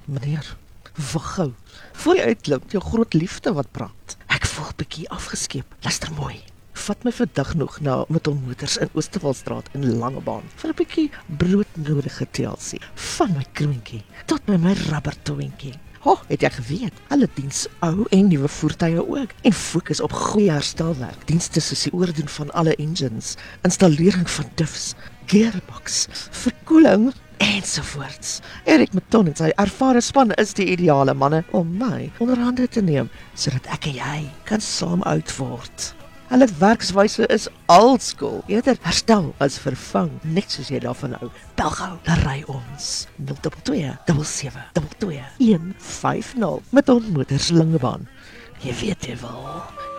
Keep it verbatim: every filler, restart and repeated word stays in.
Meneer, wag gou. Voor jy uitklim, jou groot liefde wat praat. Ek voel bietjie afgeskeep. Luister mooi. Vat my vandag nog na Meton Motors in Oosterwaldstraat in Langebaan vir 'n bietjie broodnodige T L C. Van my kroontjie tot by my rubbertoentjie. Ho, oh, het jy geweet? Hulle diens ou en nuwe voertuie ook en fokus op goeie herstelwerk. Dienste soos die oordoen van alle engines, installering van diffs, gearbox, verkoeling ensovoorts. Erik Meton en sy ervare span is die ideale manne om my onder hande te neem, sodat ek en jy kan saam oud word. Hulle werkswyse is oldschool, eerder herstel as vervang, net soos jy daarvan hou. Bel gou, dan ry ons nul twee twee sewe sewe twee een vyf nul met Meton Motors Langebaan. Jy weet jy wel.